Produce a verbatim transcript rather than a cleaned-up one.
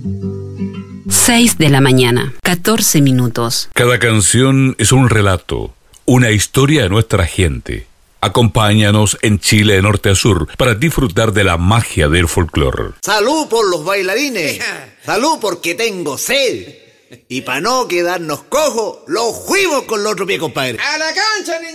seis de la mañana, catorce minutos. Cada canción es un relato, una historia de nuestra gente. Acompáñanos en Chile de norte a sur para disfrutar de la magia del folclore. Salud por los bailarines, salud porque tengo sed. Y para no quedarnos cojos, los fuimos con el otro pie, compadre. ¡A la cancha, niña!